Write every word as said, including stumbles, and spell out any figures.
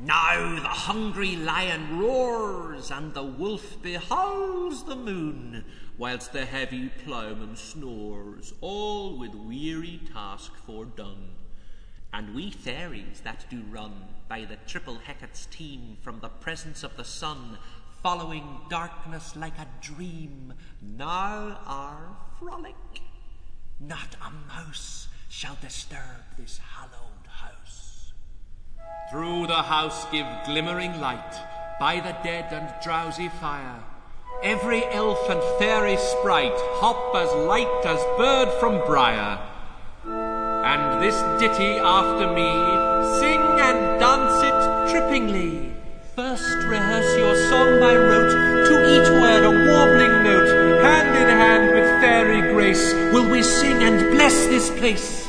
Now the hungry lion roars, and the wolf behowls the moon, whilst the heavy ploughman snores, all with weary task fordone. And we fairies that do run by the triple Hecate's team from the presence of the sun, following darkness like a dream, now are frolic. Not a mouse shall disturb this hallowed house. Through the house give glimmering light, by the dead and drowsy fire. Every elf and fairy sprite hop as light as bird from briar. And this ditty after me, sing and dance it trippingly. First rehearse your song by rote, to each word a warbling note. Hand in hand with fairy grace will we sing and bless this place.